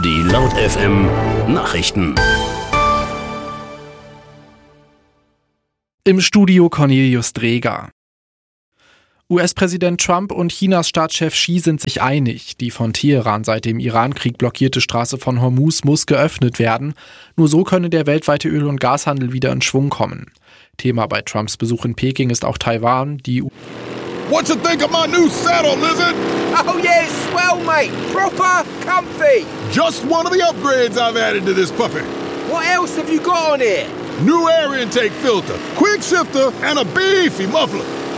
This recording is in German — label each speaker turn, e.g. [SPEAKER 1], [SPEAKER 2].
[SPEAKER 1] Die Laut FM Nachrichten.
[SPEAKER 2] Im Studio Cornelius Dreger. US-Präsident Trump und Chinas Staatschef Xi sind sich einig. Die von Teheran seit dem Irankrieg blockierte Straße von Hormuz muss geöffnet werden. Nur so könne der weltweite Öl- und Gashandel wieder in Schwung kommen. Thema bei Trumps Besuch in Peking ist auch Taiwan.
[SPEAKER 3] What you think of my new saddle, Lizard?
[SPEAKER 4] Oh yeah, it's swell, mate. Proper comfy.
[SPEAKER 3] Just one of the upgrades I've added to this puppy.
[SPEAKER 4] What else have you got on it?
[SPEAKER 3] New air intake filter, quick shifter, and a beefy muffler.